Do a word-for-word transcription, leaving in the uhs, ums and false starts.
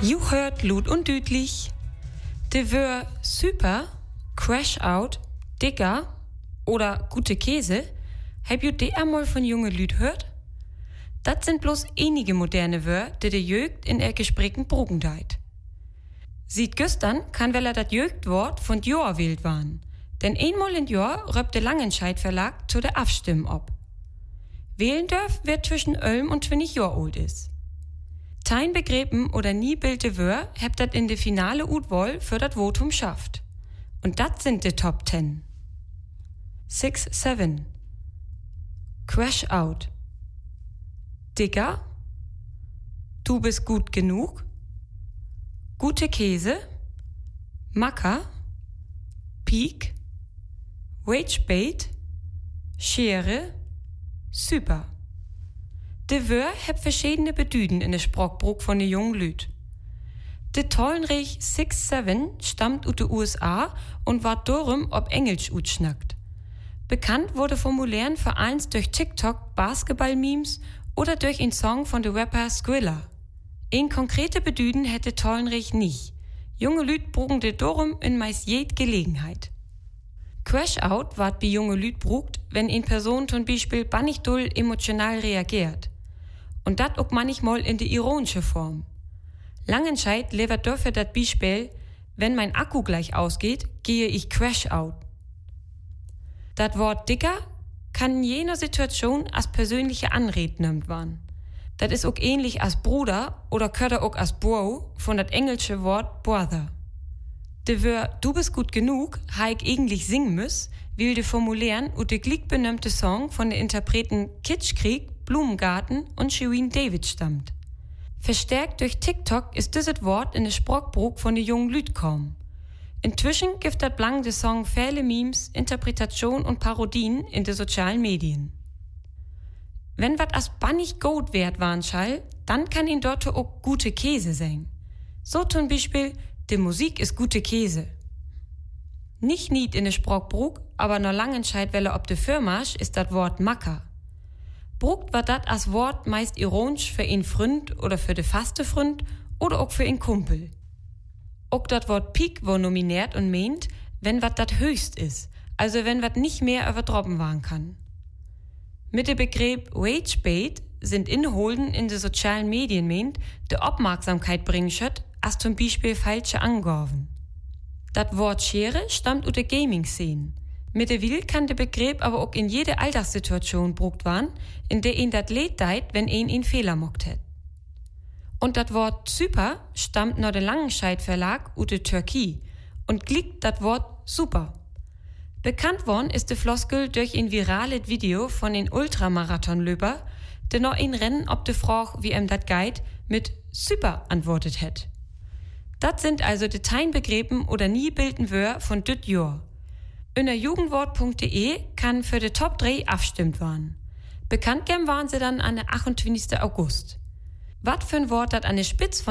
You hört Lut und Düdlich. De Wör super, Crash Out, Digger oder gute Käse, hab ihr de einmal von junge Lüd hört? Dat sind bloß einige moderne Wör, die de Jögt in er Gesprächen brugen deit. Sieht gestern kann well er dat Jögtwort von Joa wählt waren, denn einmal in Joa röpt de Langenscheid Verlag zu der Abstimm ob. Wählen dürf, wer zwischen Ölm und zwanzig Jahr alt is. Tein begräben oder nie bilde Wör hebt dat in de finale Utwoll für dat Votum schafft. Und dat sind de Top Ten. Six, seven. Crash Out. Digger. Du bist gut genug. Gute Käse. Macker. Peak. Wagebait. Schere. Super. De Wör heb verschiedene Bedüden in de Sprachbrug von de jungen Lüd. De Tollenreich six seven stammt ut de U S A und ward darum ob Englisch utschnackt. Bekannt wurde Formulären vereins durch TikTok, Basketball-Memes oder durch einen Song von de Rapper Skrilla. Ein konkrete Bedüden hätte Tollenreich nicht. Junge Lüd brugen de darum in meist jed Gelegenheit. Crash Out ward bei junge Lüd brugt, wenn ein Person zum Beispiel bannig doll emotional reagiert. Und dat auch manchmal in die ironische Form. Langenscheid levert dafür dat Beispiel, wenn mein Akku gleich ausgeht, gehe ich Crash Out. Dat Wort Dicker kann in jener Situation als persönliche Anrede nimmt waren. Dat is auch ähnlich als Bruder oder köder auch als Bro von dat englische Wort Brother. De Wör Du bist gut genug, ha ich eigentlich singen müss, will de formulären und de glick benannte Song von den Interpreten Kitschkrieg, Blumengarten und Shirin David stammt. Verstärkt durch TikTok ist dieses Wort in de Sprachbrug von de jungen Lüd kaum. Inzwischen gibt dat blank de Song viele Memes, Interpretation und Parodien in de sozialen Medien. Wenn wat as bannig gut wert waren schall, dann kann ihn dort auch gute Käse sein. So zum Beispiel, de Musik ist gute Käse. Nicht nied in de Sprachbrug, aber noch Langenscheid welle ob de Firmasch ist dat Wort Macker. Brugt war dat as Wort meist ironisch für ihn Freund oder für de faste Freund oder auch für ihn Kumpel. Auch dat Wort Peak war nominiert und meint, wenn wat dat höchst is, also wenn wat nicht mehr übertroppen waren kann. Mit dem Begriff Wagebait sind Inholden in de sozialen Medien meint, de Aufmerksamkeit bringen schött, als zum Beispiel falsche Angaben. Dat Wort Schere stammt aus der Gaming-Szene. Mit der Will kann der Begriff aber auch in jede Alltagssituation brugt werden, in der ihn dat Lied deit, wenn ihn ihn Fehler mockt hätt. Und dat Wort Super stammt nach der Langenscheid Verlag aus der Türkei und gliegt dat Wort Super. Bekannt worden ist die Floskel durch ein virales Video von den Ultramarathonlöber, der noch ein Rennen ob de Frage, wie em dat geit, mit Super antwortet hätt. Dat sind also Detailbegriffen oder nie bilden Wör von düt Jahr. Unter jugendwort punkt de kann für de Top drei abstimmt werden. Bekannt gern waren sie dann an der achtundzwanzigsten August. Wat für ein Wort dat an der Spitz von